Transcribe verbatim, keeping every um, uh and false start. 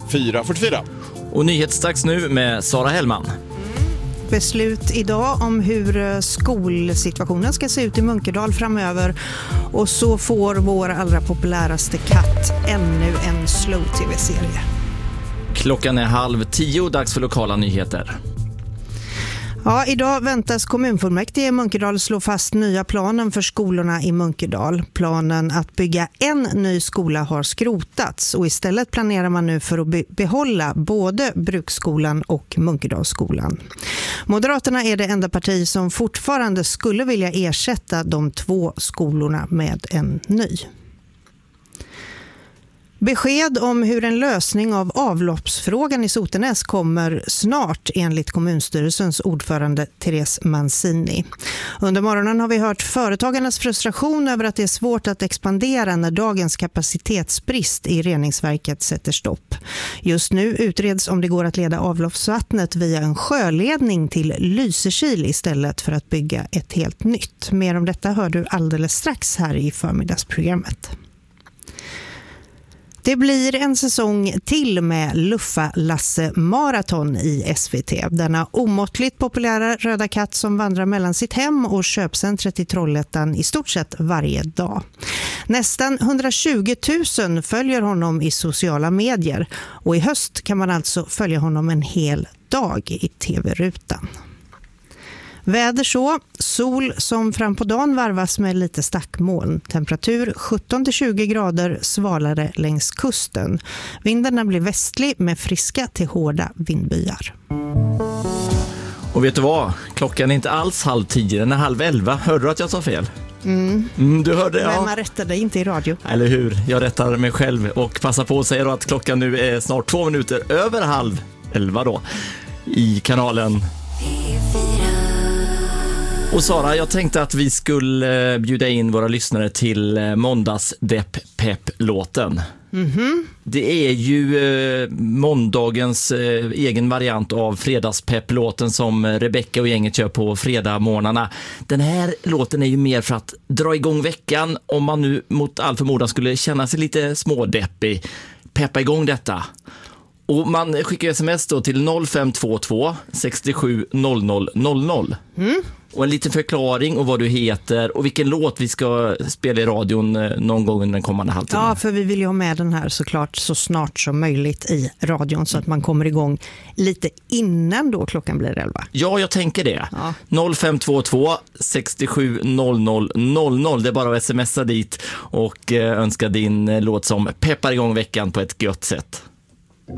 fyra fyra fyra. Och nyhetsdags nu med Sara Hellman. Beslut idag om hur skolsituationen ska se ut i Munkedal framöver. Och så får vår allra populäraste katt ännu en slow-tv-serie. Klockan är halv tio, dags för lokala nyheter. Ja, idag väntas kommunfullmäktige i Munkedal slå fast nya planen för skolorna i Munkedal. Planen att bygga en ny skola har skrotats och istället planerar man nu för att be- behålla både Bruksskolan och Munkedalsskolan. Moderaterna är det enda parti som fortfarande skulle vilja ersätta de två skolorna med en ny. Besked om hur en lösning av avloppsfrågan i Sotenäs kommer snart enligt kommunstyrelsens ordförande Therese Mancini. Under morgonen har vi hört företagarnas frustration över att det är svårt att expandera när dagens kapacitetsbrist i reningsverket sätter stopp. Just nu utreds om det går att leda avloppsvattnet via en sjöledning till Lysekil istället för att bygga ett helt nytt. Mer om detta hör du alldeles strax här i förmiddagsprogrammet. Det blir en säsong till med Luffa Lasse Marathon i S V T. Denna omåttligt populära röda katt som vandrar mellan sitt hem och köpcentret i Trollhättan i stort sett varje dag. Nästan hundratjugo tusen följer honom i sociala medier och i höst kan man alltså följa honom en hel dag i tv-rutan. Väder så, sol som fram på dagen varvas med lite stackmoln. Temperatur sjutton till tjugo grader, svalare längs kusten. Vindarna blir västlig med friska till hårda vindbyar. Och vet du vad? Klockan är inte alls halv tio, den är halv elva. Hörde du att jag sa fel? Mm. Mm, du hörde, ja. Men man rättar dig inte i radio. Eller hur? Jag rättar mig själv och passar på att säga då att klockan nu är snart två minuter över halv elva då i kanalen. Och Sara, jag tänkte att vi skulle bjuda in våra lyssnare till måndags Depp-Pepp-låten. Mm-hmm. Det är ju eh, måndagens eh, egen variant av fredagspepp-låten som Rebecca och gänget kör på fredagmorgnarna. Den här låten är ju mer för att dra igång veckan om man nu mot all förmodan skulle känna sig lite smådeppig. Peppa igång detta. Och man skickar sms då till noll fem två två sex sju noll noll noll noll. Mm. Och en liten förklaring och vad du heter och vilken låt vi ska spela i radion någon gång under den kommande halvtimmen. Ja, för vi vill ju ha med den här såklart så snart som möjligt i radion så att man kommer igång lite innan då klockan blir elva. Ja, jag tänker det. Ja. noll fem två två sex sju noll noll noll noll. Det är bara att smsa dit och önska din låt som peppar igång veckan på ett gött sätt.